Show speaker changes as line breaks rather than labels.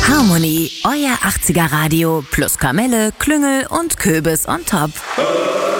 Harmony, euer 80er Radio plus Kamelle, Klüngel und Köbis on top.